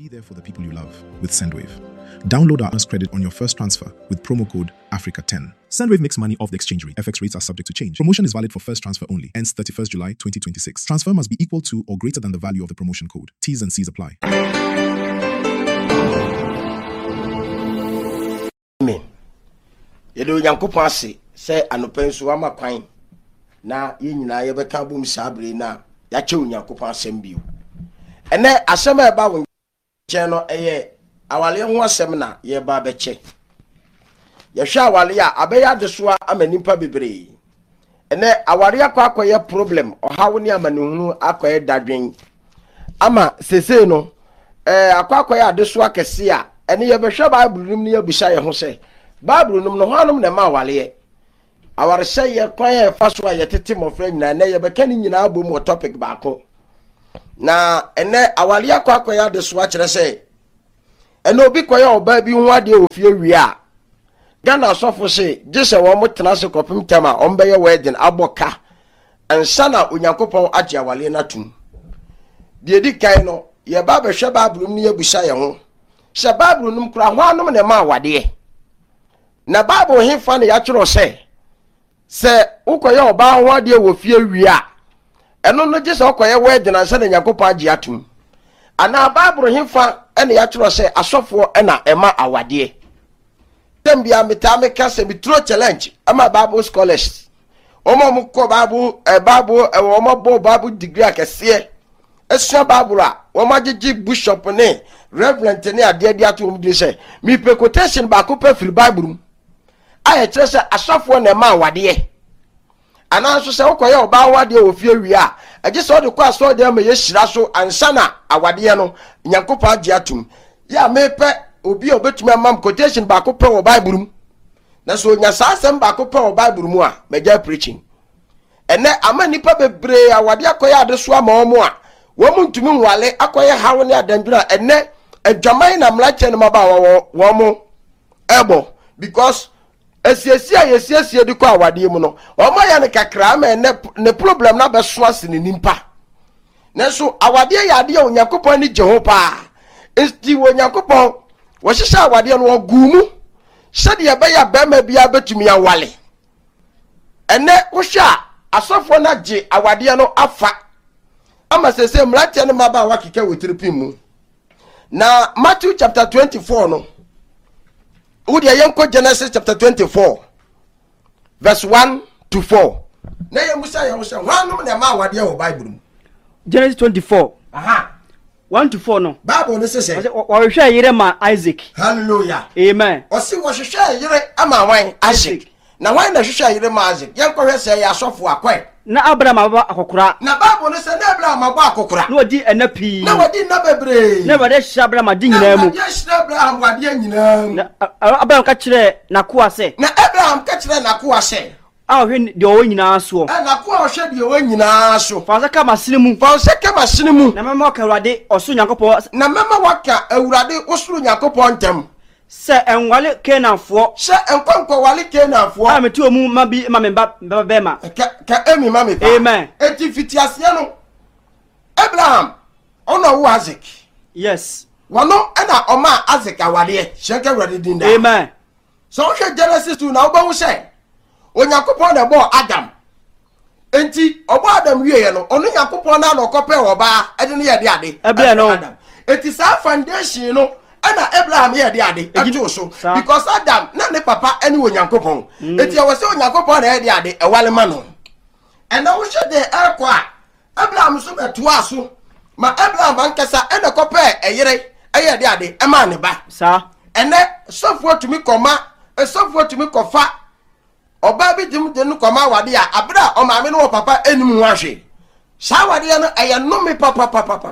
Be there for the people you love with Sendwave. Download our Earns credit on your first transfer with promo code Africa10. Sendwave makes money off the exchange rate. FX rates are subject to change. Promotion is valid for first transfer only. Ends 31st July 2026. Transfer must be equal to or greater than the value of the promotion code. T's and C's apply. Amen. Yedo Nyankopon ase se anopenso ama kwan na ye nyina ye beka bom sabre na ya che Nyankopon asem bio. Ene asem e ba wo che no eye awale ho asem na ye ba be che. Ye hwa awale a abeya desoa amanipa bebre. Ene aware akwakoye problem ohawo ni amanihunu akoye dadwen. Ama sese no akwakoye adesoa kese a ene ye be hwa Bible nim ni abisa ye ho se Bible nim no hanom na ma awale aware se ye kwan ye faso a ye tete mofra nyina na ye be kan nyina abom topic baako na ene awale akwakoye adesoa kire se ene obi koye oba bi hu ade ofie wi a Gana asofo se gese wo motena se kopim tema ombeye wedding aboka ansana Onyankopon age awale na tum de di kai no ye ba be hwe Bible ni abusa ye ho se Bible num kura ho anom na ma awade na Bible himfa ne ya kyero se ukoye oba ho ade wo fie wi a eno no gese ukoye wedding ansana Onyankopon age atum ana Bible himfa ene ya kyero se asofo ena ema awade Tembia mitame kase mitro challenge ama Bible scholars omo mko Bible omo bo Bible degree akese esua Bible a omo gigi bishop ne reverend ne ade ato mu de se mi pe quotation ba ko pa fil Bible aye kire se asofo na ma wade ananso se ukoye oba wade ofie wi a age se o de kwa so de ma ye hira so ansana awade no Nyankopon age atum ya me pe obi obetumi amam quotation ba ko pe wo Bible mu na so nya sasem ba ko pe wo Bible mu a meja preaching ene ama nipa bebre awade akoye adeso ama omo a wo muntumi nwale akoye hawo ne adandura ene adwaman na mlache ne maba wo mo ebo because esiesie di ko awade mu no omo ya ne kakra ma ne problem na be so ase ne nimpa na so awade ya ade Onyankopon ni Jehova esti Onyankopon wo shisha awade no gumu sade ya beya bema bia betumi ya wale ene wo sha asofo na je awade no afa ama sese mlate no maba wakeka wotiripim mu na Matthew chapter 24 no udi yenko Genesis chapter 24 verse 1 to 4 na ye musa ye musa wanum na ma awade wo Bible mu Genesis 24 aha 1 to 4 no Bible no say o hwehwe yire ma Isaac. Hallelujah. Amen. O si wo hwehwe yire ama wan Isaac. Na wan na hwehwe yire ma Isaac. Yen ko hwese ya asofo akwai. Na Abraham aba akokora. Na Bible no say na Abraham aba akokora. Na odi enapi. Na wadi na bebre. Na wadi hye Abraham adi nyina mu. Na hye Abraham wadi nyina mu. Na Abraham ka kire na ko ase. Na Abraham ka kire na ko ase. A hwe de o nyina so. Na ko hwe de o nyina so. Fa saka masene mu. Fa saka masene mu. Na mema ka Awurade oso Nyankopon. Na mema waka Awurade oso Nyankopon ntam. Se enwale Kenaanfo. Se enkonko wale Kenaanfo. A metu omu ma bi ma memba bema. Ka emi ma me pa. Amen. Eti fitiase no. Abraham ono wo Isaac. Yes. Wano ena oma Isaac awade. Sheke Awurade dinda. Amen. So hwe Genesis 2 na obawu se Onyankopon na bo Adam. Enti obo Adam wiye no ono Nyankopon na okope oba ede ne ye de ade. Adam. Eti sa foundation no ana Abraham ye de ade ajo so because Adam na ne papa ene Onyankopon. Eti e wose Onyankopon na ye de ade e wale ma no. Ena wo hwe de akwa Abraham so beto aso ma Abraham ankasa ene kope eyire eye de ade e ma ne ba. Sa Ene sofo tumi koma sofo tumi kofa oba bi dim de no koma wade a abra o maame no papa enim ho ahwe sa wade no eye no me papa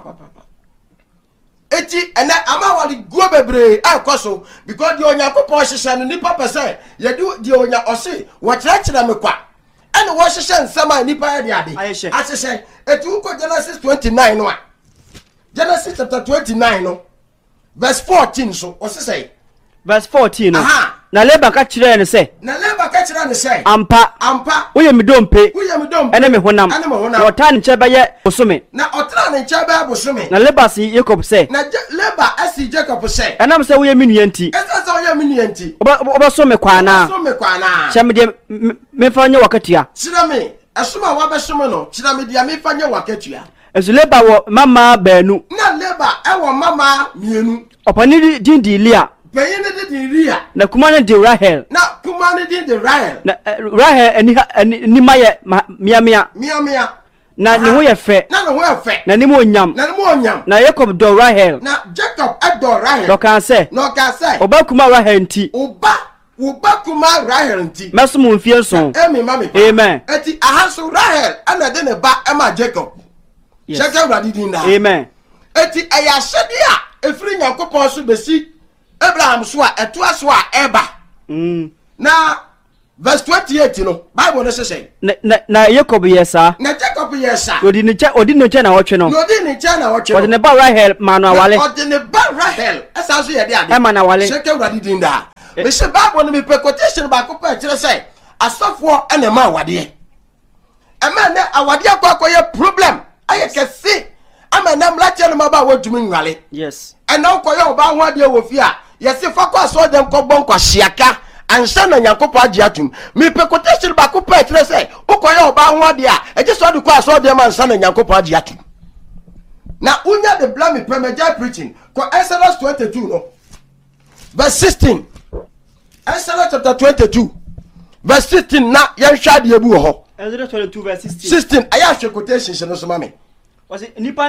eti ene ama wale go bebre akoso because the Onyankopon hyehyɛ no nipa pese ye do the onya ose wo kyerɛkyerɛ me kwa ene wo hyehyɛ nsama nipa ya de ade ahyehyɛ eti uko Genesis 29 no a Genesis chapter 29 no verse 14 so o say verse 14 no na Laban ka kyerɛ ne sɛ na Laban ka kachira ne say ampa woyɛ me dompe ene me honam na ɔta ne nkyɛ bɛyɛ bosome na ɔtra ne nkyɛ bɛyɛ bosome na Laban si Jacob sɛ na Laban asi Jacob sɛ ɛnam sɛ woyɛ me nua nti ɛsɛ sɛ woyɛ me nua nti wobɛso me kwana hyɛ me deɛ mefa nyɛ wakatua kyerɛ me ɛsoma wabɛsom no kyerɛ me deɛ mefa nyɛ wakatua ɛso Laban wɔ mama baanu na Laban ɛwɔ mama mienu ɔpani din di Lea bɛyin ne di Lea na kuma ne di Rahel na kuma ne di Rahel na Rahel ni ma yɛ mia na ne ho yɛ fɛ na ne mo onyam na Jacob dɔ Rahel na Jacob ɛdɔ Rahel dɔka sɛ ɔba kuma Rahel nti Uba kuma Rahel nti mɛso mo mfie nson amen eti ahaso Rahel ana de ne ba ema Jacob Jacob radidin da amen eti ɛyɛ ahyɛde a efiri Nyankopɔn so besi Abraham so a ɛto aso a ɛba na verse 28 no Bible no say na Jacob yesa na Jacob yesa odi ne nche na wɔtwe no odi ne ba Rahel ma no awale odi ne ba Rahel esa so yɛ de ade ma na awale Jacob radidin da me se Bible no me quotation ba ko pa kyerɛ sɛ asɔfo ɛna ma awade ɛma ne awade akɔkɔyɛ problem ayɛ kɛse ama na mlache no ma ba wodumi nwale yes ɛna ukɔyɛ oba ho ade wɔ fi a yɛse fa kɔ so dem kɔbɔ nkɔhyiaka ansa na Nyankopɔn agye atum me quotation ba ko pa kyerɛ sɛ ukɔyɛ oba ho ade a ɛgye so de kɔ so dem ansa na Nyankopɔn agye atum na unya de blame permeja preaching ko Exodus 22 no verse 16 Exodus chapter 22 verse 16 na yɛhwɛ de ebu ho Exodus 22 verse 16 aya hwɛ quotation no so ma me was nipa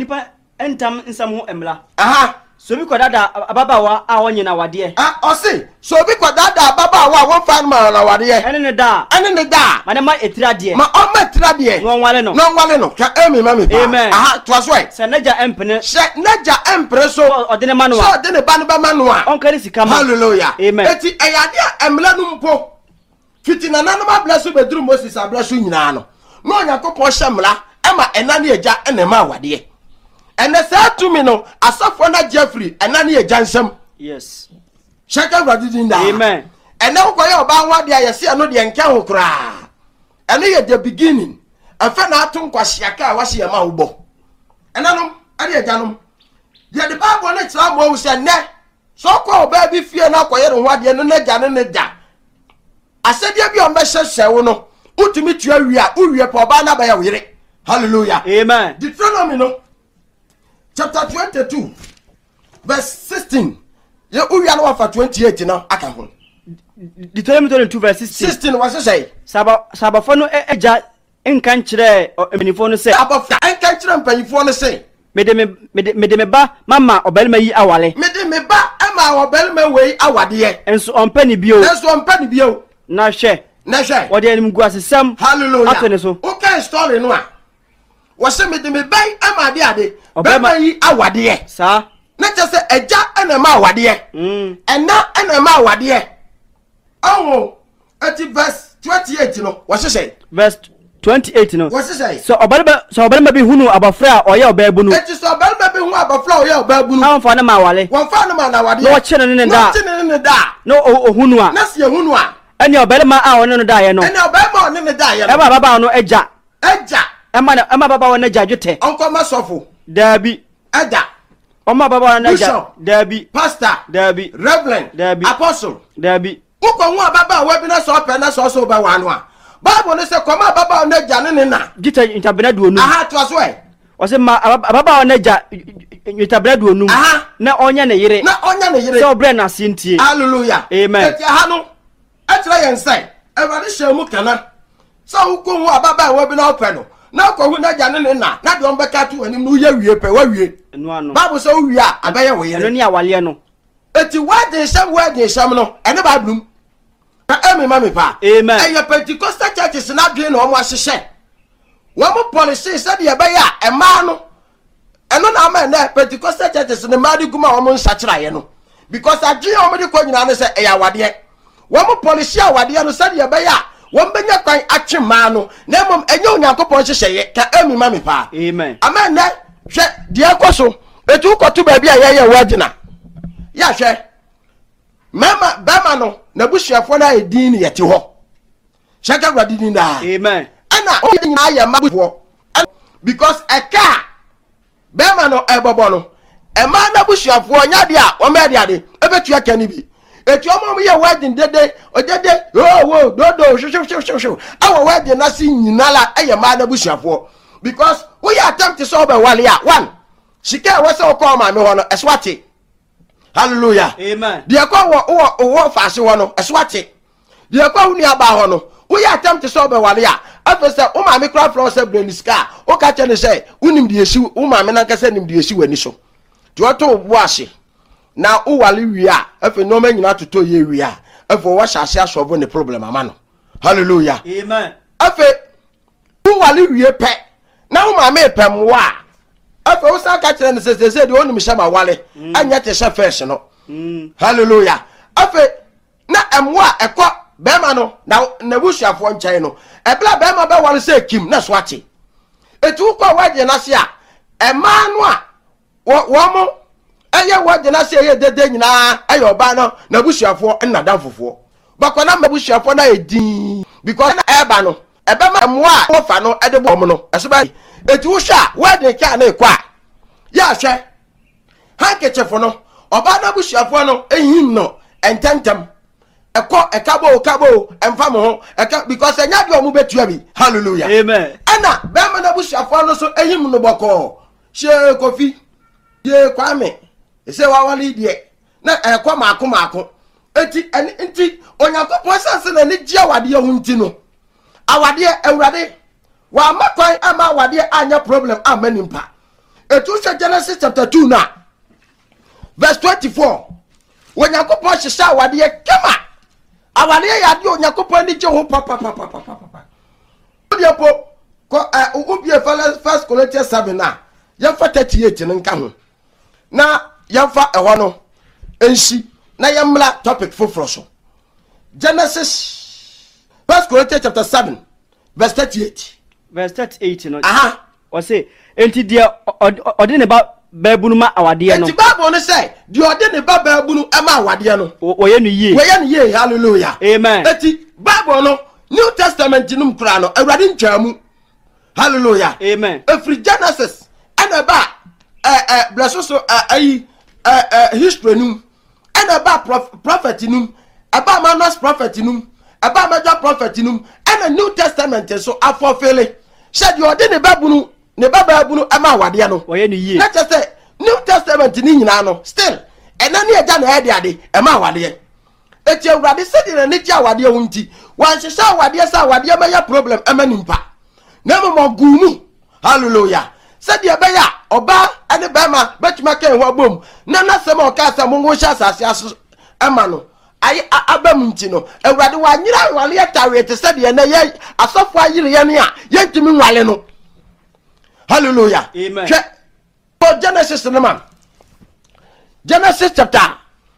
entam nsam ho emla aha so bi kodada ababawa a wonye na wade ɔse so bi kodada ababawa a won fa no ma na wade ene ne da ma ma etirade ma o ma etirade no nwale no ka emi ma me pa aha to aso e se naja empene so ɔde ne ma no so ɔde ne ba no ba ma no a ɔnkari sika ma hallelujah amen eti eyade a emla no mpo fitina na no ma bless bedru Moses abless nyina no no Nyankopɔn hye mla ama ena ne agya ena ma wade ene sa tumi no asafo na Jeffrey ena ne agya nsam yes shaka radidin da amen ena ukoye oba wade ayese ano de nka ho kra ene ye the beginning afa na ato nkwahyiaka a wahye ma wo ena no ade agya no ye de Bible na kira mo se ne so ko oba bi fie na akoye ro wade no na gya ne da asede bi o mehye hyewo no utumi tua wi a uwie pa oba na ba ya wire hallelujah amen Deuteronomy no chapter 22 verse 16 ye uwie na wafa 28 na aka ho Deuteronomy 22 verse 16 was say sabafo no eja enka nkyerɛ mpanifo no sɛ abafa enka nkyerɛ mpanifo no sɛ mede me ba mama obalima yi awale mede me ba ama obalima wei awade enso ompa ni bio na hwɛ wɔde anim gu asesam hallelujah atene so okay story no a wɔsɛ mede me ban ama ade obalima yi awade sa na kyɛ sɛ agya ana ma awade ɛna ana ma awade oh at verse 28 no wɔsɛ sɛ verse 28 no wɔsɛ sɛ so obalima bi hunu abafra a ɔyɛ ɔbaabu no eti so obalima bi hunu abafra a ɔyɛ ɔbaabu no awon fa na ma awale wɔn fa na ma na awade na wɔkyere ne da na ohunu a na se ehunu a ɛne obalima a ɔne no da yɛ no ɛne obalima ɔne no da yɛ no ɛma baba no agya ɛma baba ɔne agya dwetɛ ɔnkɔma sɔfo daabi ɛda ɔma baba ɔne agya daabi pastor daabi reverend daabi apostle daabi ukɔ hu ababa wa bi na so pɛ na so ba wa no a Bible ne se kɔma baba ɔne agya ne na gita ntabena duonu aha to aso ɛ ɔse ma baba ɔne agya ntabena duonu na ɔnya ne yere sɛ ɔbrɛ na asentie hallelujah amen eti aha no ɛkyerɛ yɛn sɛ ɛwade hyɛ mu kana sɛ ukɔ hu ababa wa bi na ɔpɛ no na ko hu na agya ne na de ɔmbɛka to anim no yɛ wie pɛ wa wie Bible sɛ wo wie a abɛyɛ wo yere no ne awale no eti wade hyɛm no ɛne ba blum na emi ma me pa amen ɛyɛ Pentecostal churches na dwen na ɔmo ahyehyɛ wɔn mo policy sɛ de ɛbɛyɛ a ɛmaa no ɛno na ama na Pentecostal churches ne ma de guma ɔmo nsakyerɛeɛ no because adwen a ɔmo de kɔ nyina no sɛ ɛyɛ awadeɛ wɔn mo policy awadeɛ no sɛ de ɛbɛyɛ a wɔn bɛnya kwan atwe maa no na mmom ɛnyɛ Onyankopɔn hyehyɛeɛ ka emi ma me pa amen ama na hwɛ deɛ kɔ so etu kɔto baabi a yɛyɛ wɔgyina ya hwɛ mama bama no na busuafo na edin ne yete ho Shaka Radinda. Amen. Anna, I am before because a car, Bemano Ebobono, a man that was your for Nadia or Mediade, a bet you can be. If your mom your wedding day or that day, oh, do, our wedding, nothing, Nala, a man that was your for because we attempt to solve a walia. One, she can't was so call my no a swati. Hallelujah. Amen. The Aqua or fast one, a swati. The Aqua nearby we attempt to solve a walia. After my micro floor said Breniska, or catch and say, Unim the issue, Uma Menaka send him the issue and issue. To auto washi. Now, Uwali we are, if no man not to tell you we are, if for what shall solve the problem, Amano. Hallelujah. Amen. Afe, Uwali we pet. Now, my me pem wa. Afe, Osa catch and says, they said, only Mishama Wale, and yet it's a fashion. Hallelujah. Afe, na emwa, a quack. Bema no na nebusha fo nkyɛn no ebla bema be wale say kim na swati etu kwa waje na se a ema no a wo mo eye waje na se ye dede nyina aye oba no nebusha fo na danfofo bakwana nebusha fo na edin because na eba no ebema moa wo fa no ede bom no eseba etu hwa waje kya na ekwa ya hwe hankechefo no oba na busha fo no ehim no ententem ekabo emfamo ho because enya de omu betua bi hallelujah amen ana be ma na busuafo no so ehim no boko she kofi ye kwame ese wa wali die na ekwa maako enti onyankopon sanse na ni gia wade ho nti no awade awurade wa makwan ama awade anya problem amanimpa etu Genesis chapter 2 na verse 24 onyankopon hyesa awade kema awale ya di onyakopo ndi je ho papa odiapo ko ubie first Corinthians 7 na ya fa 38 nka ho na ya fa eho no enshi na ya mla topic foforo so Genesis first Corinthians chapter 7 verse 38 no aha o say enti dia odi ne ba babunu ma awade no enti bible no say di odi ne ba babunu ma awade no woye no ye hallelujah amen enti bible no New Testament num kra no awurade ntwamu hallelujah amen every Genesis and ba bless so history num and ba prophet num aba Manoah's prophet num aba major prophet num and New Testament so afofele said di odi ne babunu ne baba bunu ama awade no woye no ye na just say New Testament ni nyina no still enani eja na ede ade ema awade eti awurade sedi na ne ti awade ho nti wan hye awade sa awade ma ya problem ema nimpa na mo gumu hallelujah sedi ebe ya oba ane bema betuma kan ho abom na nasem o ka sa mo ngo hya asase aso ema no ai abam nti no awurade wa nyira nwale atawe te sedi na ye asofo ayire ye ne a ye ntimi nwale no hallelujah amen for Genesis no man Genesis chapter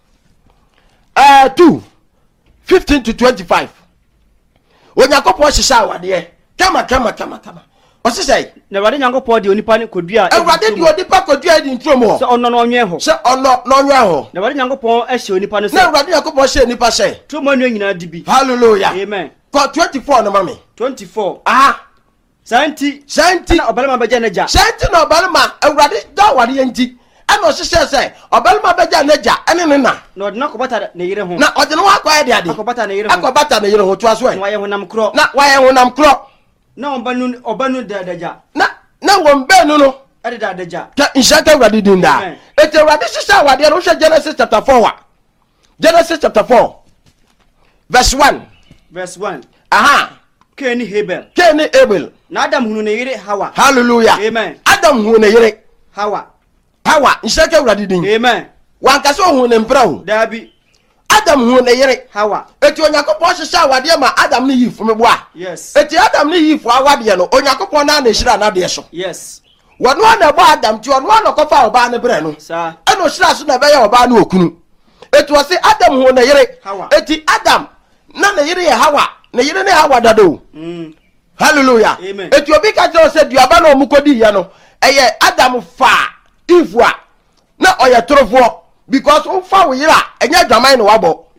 2 15 to 25 onyakopo hyehyɛ awade kama o say na wade nyankopɔ de onipa ne kodua awade de onipa kodua di ntrom ho sɛ ɔno no ɔnwe ho na wade nyankopɔ ahyɛ onipa no sɛ na awade nyankopɔ hyɛ onipa hyɛ tomo no nyina di bi hallelujah amen 24 no mame 24 aha santi na obalema beja neja santi na obalema awurade da wade yanti ana o hyehyɛ sɛ obalema beja neja ene ne na odina kobata ne yire ho na odina wa kwa de ade akobata ne yire ho to aso na waye honam kro na obanu dadaja na wombenu no ade dadaja ka inshaka awurade dinda ete awurade hyehyɛ wade no hwɛ Genesis chapter 4 Genesis chapter 4 verse 1 aha Cain Abel na Adam hunu ne yire Hawa hallelujah amen Adam hunu ne yire Hawa inshaka awurade din amen wanka so hunu ne mpra ho dabi Adam hunu ne yire Hawa eti onyakopo hyehyɛ awade ma Adam ne yifo meboa yes eti Adam ne yifo awade no onyakopo na na hyira na de so yes wono na bo Adam ti wono na kofa oba ne bre no sa eno hyira so na be ya oba na okunu eti wo se Adam hunu ne yire eti Adam na ne yire ye Hawa ne yire ne Hawa dado hallelujah eti obi ka tell say duaba na omukodi ye no eye Adam fa Eve na oye torofo because o fa wo yira enya dwaman no wabo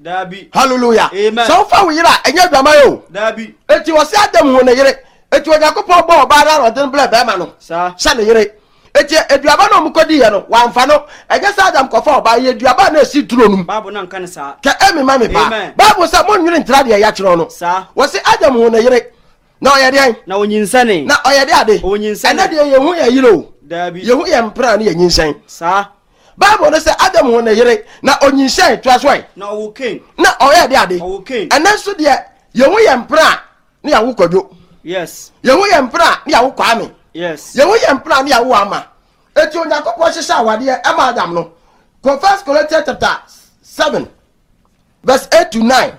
dabi hallelujah amen so fa wo yira enya dwama yo dabi eti wo se adam ho ne yire eti wo yakopɔ bɔ ba na rodin bla ba ma no sa ne yire eti eduaba no mukodi ye no wamfa no eje sa adam kɔfa ba ye eduaba na esi duro num babu na nka ne sa ka emi ma me ba babu sa mo nwire ntra de ya kyerɛ no sa wo se adam ho ne yire na oyɛ de na onyinsane na oyɛ de ade onyinsane ɛna de ye hu ye yire o dabi ye hu ye mpra na ye nyinsan sa Bible no say Adam ho na yire na onyinshan twasoi na owo Cain na oyɛ de ade owo Cain ɛna so de ye hu ye mpra na ya wo kwadwo yes ye hu ye mpra na ya wo kwame yes ye hu ye mpra na ya wo ama eti Onyankopɔ hyehyɛ awade e ma Adam no go 1 Corinthians chapter 7 verse 8 to 9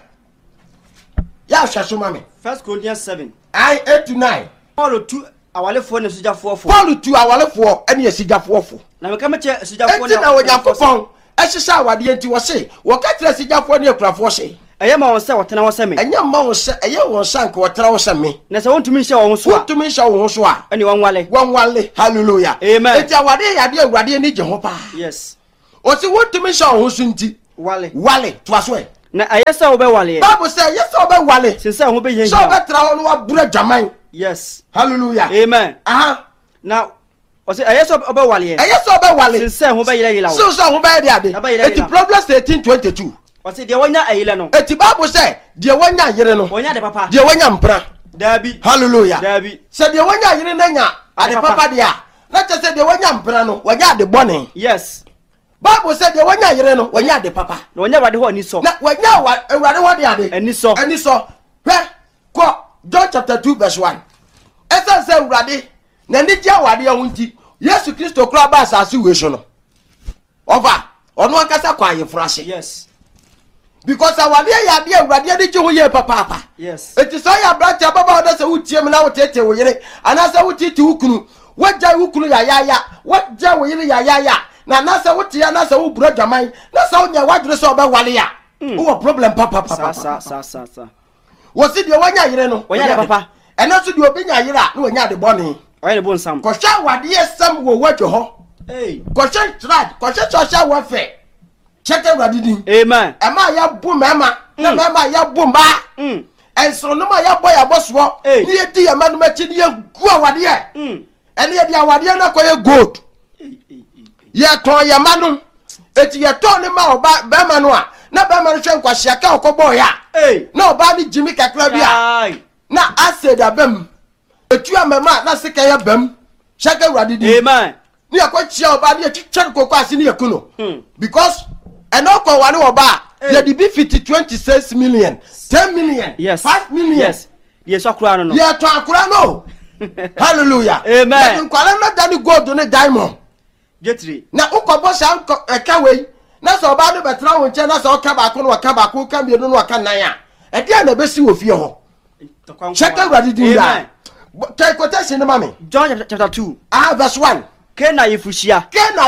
ya hwɛ mame 1 Corinthians 7 8 to 9 Paul tu awalefo ne sujafo Paul tu awalefo ene asijafo na me kama che sujafo ne na Onyankopɔn ɛhyehyɛ awade enti wɔ se wɔka kyerɛ asijafo ne akurafo hye ɛyɛ ma wɔn sɛ wɔtena wɔn sɛ me ɛnyɛ ma wɔn sɛ ɛyɛ wɔn sɛ nka wɔtena wɔn sɛ me na sɛ wɔntumi nhyɛ wɔn so a wɔntumi nhyɛ wɔn so a ɛne wɔn wale hallelujah amen enti awade yade awurade ni gye ho pa yes o se wɔntumi nhyɛ wɔn so nti wale to aso ɛ na ɛyɛ sɛ wo bɛ wale Bible sɛ ɛyɛ sɛ wo bɛ wale sinsa ho bɛ yɛn sɛ wo bɛ tra hɔ no wa bura dwaman yes hallelujah amen aha na o se ɛyɛ sɛ wo bɛ wale ɛyɛ sɛ wo bɛ wale sinsa ho bɛ yɛla wo sinsa ho bɛ yɛ de ade eti Proverbs 18:22 o se deɛ wonya ayile no eti Bible sɛ deɛ wonya yere no wonya de papa deɛ wonya mpra dabi hallelujah dabi sɛ deɛ wonya yere na nya ade papa deɛ na kyɛ sɛ deɛ wonya mpra no wonya ade bɔne yes Bible said the wonya yere no wonya de papa na wonya wade ho ani so na wonya awade ho de ade ani so hwɛ kɔ John chapter 2 verse 1 esa sɛ awade na ni gya wade ho nti Yesu Kristo kura ba asase we so no over ɔno akasa kwa yefrase yes because awade ya de awade de gye ho ye papa yes eti so ya brata baba oda sɛ wutie me na wotete wo yere ana sɛ wotete wukunu wagya wukunu ya wagya wo yere ya na nasa wote ya nasa wo bura dwaman nasa wo nya wadwere so oba wale ya wo problem papa sa wo si de wanya yire no wonya de papa ena so de obi nya yire a na wonya de bone oya de bonsam ko hwa wade yesam wo wadwo ho ko hwa trad ko hwa hwa wo fe cheke wade din amen ema ya bu mema na mema ya bu mba enso no ma ya boy aboso ni ye di ya manu ma chi ni ye gu awade ye ene ye di awade na ko ye gold ye ton ya manu eti ye ton ni ma oba be manu a na be manu hwe nkwahia ka okobo ya na oba ni jimi kakra bia na acid abem etu amema na sika ya bem shaka wrade di amen ni akwachia oba ni etwetwer kokko ase ni yakuno because enoko wane oba ye di be 26 million 10 million yes 5 million yes akura no ye to akura no hallelujah amen nkwale na dani gold ne diamond getri na ukobo sha eka wei na so ba do betra wo nche na so ka ba ko no ka ba ko ka mienu no ka nan a e dia na besi wo fie ho cheka wrade din da kai quotation ne mame John chapter 2 verse 1 Kena yifushia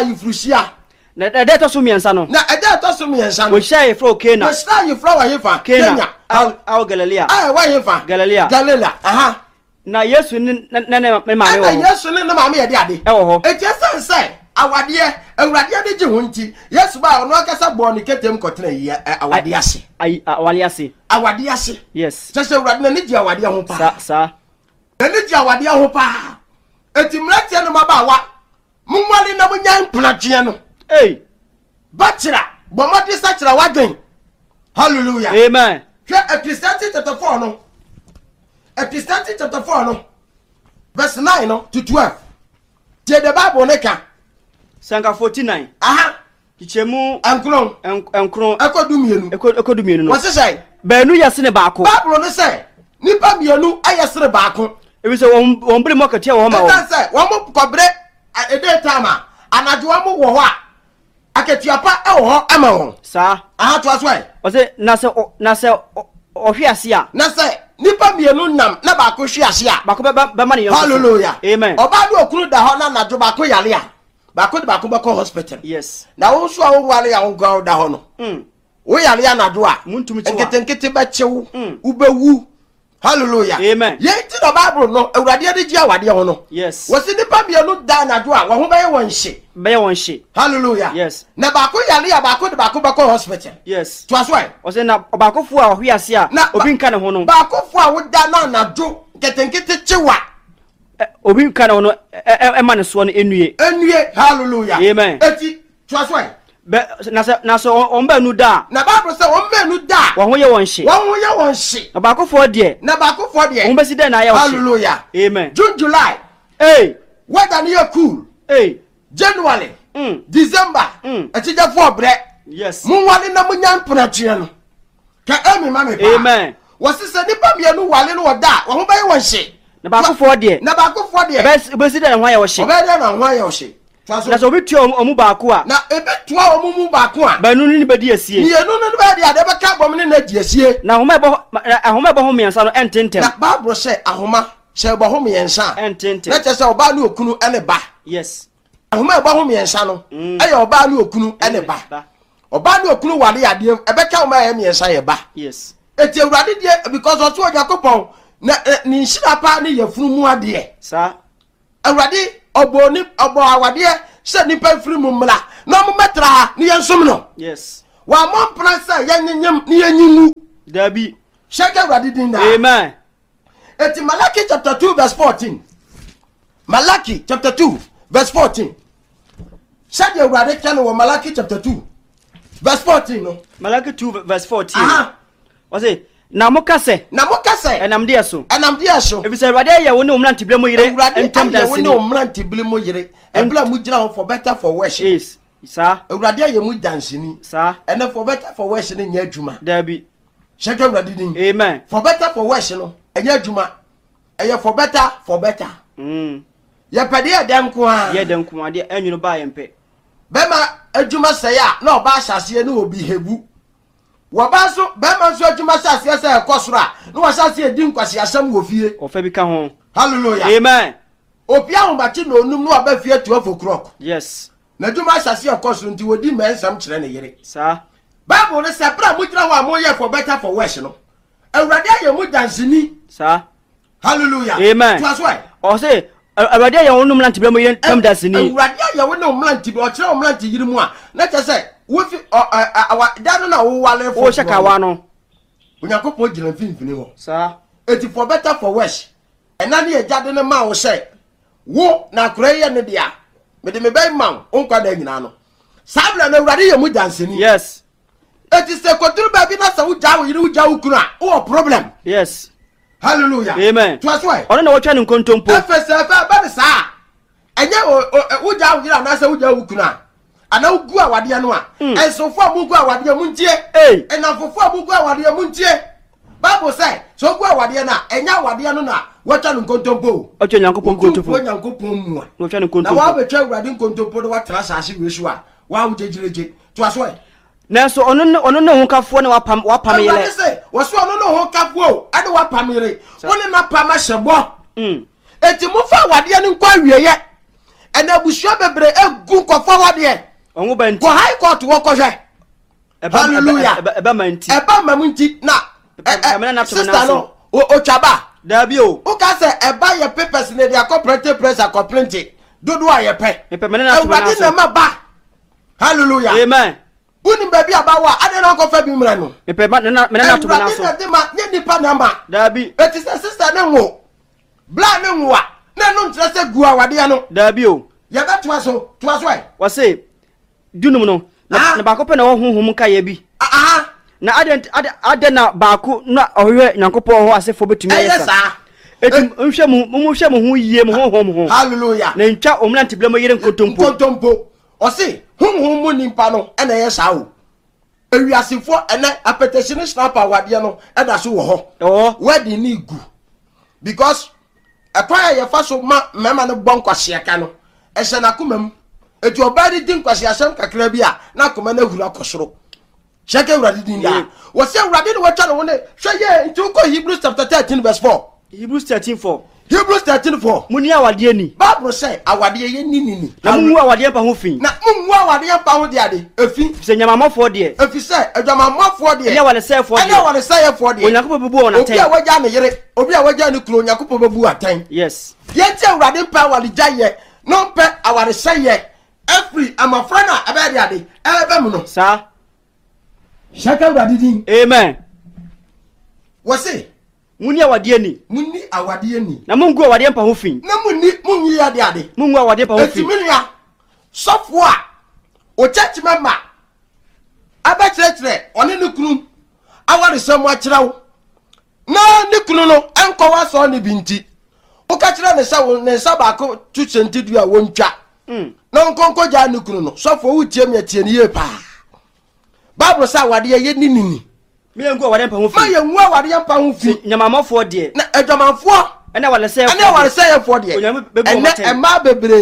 na ede to so miensa no na ede to so miensa no wo hia ye fro Kena wo hia ye fro wa yefa Kenya au Galilea wa yefa Galilea aha na Yesu ne me mame wo na Yesu ne mame ye de ade e wo ho eti sense awade awurade de gye ho nti Yesu ba ono akasa bo ne ketem kotena yi awade ase awade ase yes sese awurade na ne gye awade ho pa sa na ne gye awade ho pa eti mratie no mabawa munwale na munyan plantie no bachira bomodi sachira wadwen hallelujah amen hwe Ecclesiastes chapter 4 no Ecclesiastes chapter 4 no verse 9 no to 12 je the Bible ne ka sanka 49 kichemu enkron ekodumienu no wose say baanu yase ne baako Bible no say nipa mienu ayesere baako ebi se won bre mo katia wo ma wo say won mo kobre ede tama anajo wo mo wo ho a aketiapa e wo ho ama wo sa to aso e wose na se ohwe ase a na se nipa mienu nam na baako hwe ase a baako be ma ne yo hallelujah amen oba do okuru da ho na najo baako yale a baako de baako bako hospital yes na wo so a wo wale ya wo gwa da ho no wo yale ya najo a nkete ba chewu ubewu hallelujah amen ye ti the Bible no awurade de gi awade ho no yes wose nipa bienu da na do a wo ho be won hye hallelujah yes na ba ko yale ya ba ko de ba ko hospital yes to aswai o se na ba ko fu a hwe ase a obi nka ne ho no ba ko fu a wo da na do ketenkete chewa obi nka ne ho no e ma ne so no enue hallelujah amen eti to aswai na so on ba nu da na Bible say on ba nu da wo ho ye won hye na ba ko fu de on be si de na ya wo hallelujah amen June July weather near cool January December eti je for bre yes mun wale na munyan pratue no ka emi ma me pa amen wose se nipa mienu wale no woda wo ho ba ye won hye na ba ko fu de be si de na ho ya wo hye obe de na ho ya wo hye na so bitu omu ba ko a na ebetua omu ba ko a ba nu ni be di asie ni enu no be dia de be ka bom ni na di asie na ahoma ebo ho miensa no ententem na Bible say ahoma say ebo ho miensa ententem na che say oba ni okunu ene ba yes ahoma ebo ho miensa no eye oba ni okunu ene ba oba ni okunu wale ade ebe ka oma ye miensa ye ba yes eti awurade die because otu Yakobon na ni nhira pa ni yefunu mu ade sa awurade obo awade se nipa firi mu mla na mo metra ni yensom no yes wa mo pransa yenyem ni yenyimu dabi shake awurade din na amen eti Malaki chapter 2 verse 14 Malaki chapter 2 verse 14 shake awurade kan wo Malaki chapter 2 verse 14 no Malaki 2 verse 14 wase na mokase enam de so ebisa awurade ye wo ne omranti ble mo yire entem da wo ne omranti ble mo yire ebla mu gira for better for worse yes sa awurade ye mu dansini sa ene for better for worse ne nya adwuma dabi shake awurade din amen for better for worse no enya adwuma eye for better ye pede ye denko a de anwunu ba ye mpe bema adwuma sey a na oba asase ne obi hebu wabaso bema so adwuma asase sey ekosoro no wasase edi nkwase asam wo fie ofa bi ka ho hallelujah amen opia ho bachi no onum no aba fie 12 o'clock yes na adwuma asase ekosoro nti wodi mensam kire ne yere sa Bible ne sepra mu kira ho amoye for better for worse no awurade aye mu dansini sa hallelujah amen to aswai o say awurade aye wo nomlanti ble mo yire entem dansini awurade aye wo nomlanti o kire omlanti yiri mu a na che say wo fi dano na wo wale for wo shaka wa no Onyankopon gina finfini ho sa eti for better for worse ena ne ejade ne ma wo say wo na kroye ne dia me de me bay man onkwa na nyina no sabla na awurade ye mu dansini yes eti se koduru ba bi na sa wo ja wo yiri wo ja wo kunu a wo problem yes hallelujah amen to aswai ono na wo twa ne nkontompo efese fa ba sa enye wo ja wo yiri na sa wo ja wo kunu a ana ugu awade no a ensofo amugu awade mu ntie enafofo amugu awade mu ntie Bible say so gu awade na enya awade no na watwa no nkontompo otwa Nyankopon nkontompo Nyankopon mu a watwa no nkontompo na wa betwa awade nkontompo do watra saase wesu a wa wo jejireje to aso na so ono ne ho kafo ne wapam yele waso ono ne ho kafo ade wapam yele woni na pam ahyebo eti mu fa awade no nkwa wieye ena busua bebre egu nkofo awade onwo ba nti ko high court wo ko hwe hallelujah eba manti na sister no o chaba dabi o ka se eba ye papers ne dia corporate press a complaint dodo aye pe awurade na ma ba hallelujah amen uni baby abawa ade na ko fa bi mra no na to na so ade ma nye nipa na ma dabi eti se sister ne wo bla ne wo a na no ntre se gu awade no dabi o ye ba to aso wase dunum no na ba ko pe na wo honhom ka ye bi na ade na ba ko na ohwe Nyankopon ho asefo betumi ayesa eti nhwe mu ho yie mu honhom ho hallelujah na ntwa omlanti ble mo yire nkontompo o se honhom mu nimpa no ena ye sa wo ewiasefo ena appetition snap awade no eda so wo ho wedding ni gu because akwaya ye fa so mema no bonkwase aka no ehye na komam eti obadi din kwase asem kakra bi a na koma na hura kosoro shake uradi din da wo se uradi no watwa no ne hwe ye nti ko Hebrews chapter 13 verse 4 Hebrews 13:4. Hebrews 13:4. Muni awade ni. Bible say awade ye ni. Na mungu awade pa ho fin. Na mungu awade pa ho de ade. Efi. Se nyamamofo de. Efi say adwamamofo de. Ene wale sayfo de. Ene wale sayfo de. Onyakopo bebu wona ten. Obi a waja ne yere, obi a waja ne kuro onyakopo bebu aten. Yes. Ye ti awade pa wale jaye. No pe awade saye. Every amafra na ebe de ade. Ebe mu no. Sa. Shaka awade din. Amen. Wose muni awade ni. Muni awade ni. Na mungu awade pa ho fin. Na munyi ade ade. Mungu awade pa ho fin. Etimilia. Sofo a o church member aba chire oni ne kunu aware samu a kire wo. Na ne kunu no enko wa so ne binti. O ka kire ne sa wo ne sa ba ko tuchentidu a wontwa. Na nkonko ja ne kunu no. Sofo wo tie me tie ne ye pa. Bible say awade ye ni. Me ngu awade pa ho fin. Ma ye ngu awade pa ho fin. Nyamamofo de. Na adwamanfo ene wale sayfo. Ene wale sayfo de. Ene ema bebre.